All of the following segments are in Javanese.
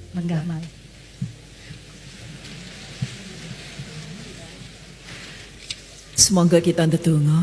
Lenggah malih. Semoga kita ndedonga.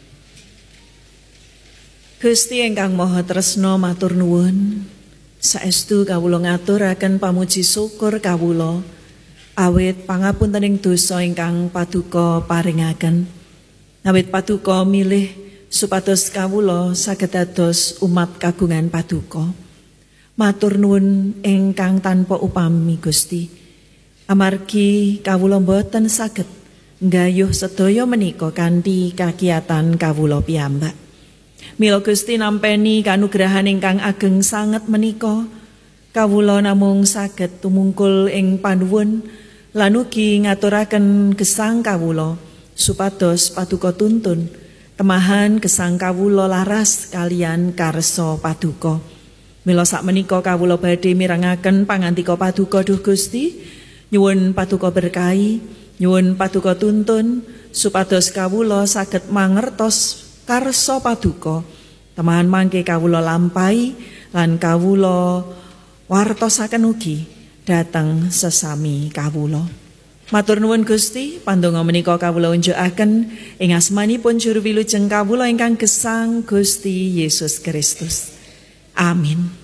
Gusti ingkang Maha Tresna matur nuwun, saestu kawula ngaturaken pamuji syukur kawula awit pangapuntening dosa ingkang paduka paringaken. Awit paduka milih supados kawula saged dados umat kagungan paduka. Matur nuwun ingkang tanpa upami Gusti. Amargi kawula boten saged nggayuh sedaya menika kanthi kakiyatan kawula piyambak. Mila Gusti nampeni kanugrahan ingkang ageng sanget menika, kawula namung saged tumungkul ing panuwun lan ugi ngaturaken gesang kawula supados paduka tuntun temahan gesang kawula laras kalian karsa paduka. Mila sakmenika kawula badhe mirengaken pangandika paduka Duh Gusti, nyuwun paduka berkahi, nyuwun paduka tuntun supados kawula saged mangertos karsa paduka. Temahan mangke kawula lampahi lan kawula wartosaken ugi dhateng sesami kawula. Matur nuwun Gusti, pandonga menika kawula unjukaken ing asmanipun juru wilujeng kawula ingkang gesang Gusti Yesus Kristus. Amin.